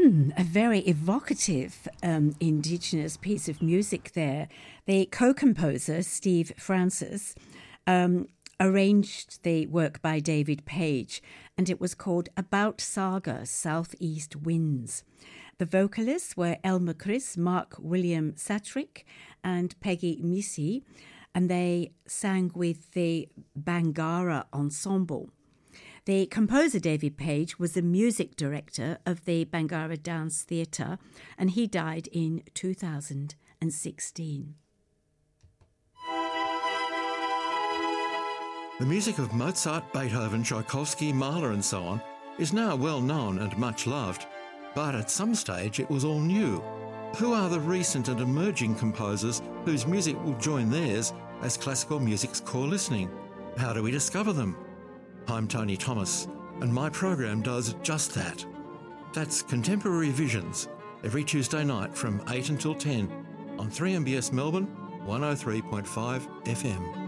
A very evocative Indigenous piece of music there. The co-composer, Steve Francis, arranged the work by David Page, and it was called About Saga, Southeast Winds. The vocalists were Elmer Chris, Mark William Satrick, and Peggy Missy, and they sang with the Bangara Ensemble. The composer, David Page, was the music director of the Bangara Dance Theatre, and he died in 2016. The music of Mozart, Beethoven, Tchaikovsky, Mahler and so on is now well known and much loved, but at some stage it was all new. Who are the recent and emerging composers whose music will join theirs as classical music's core listening? How do we discover them? I'm Tony Thomas, and my program does just that. That's Contemporary Visions, every Tuesday night from 8 until 10 on 3MBS Melbourne, 103.5 FM.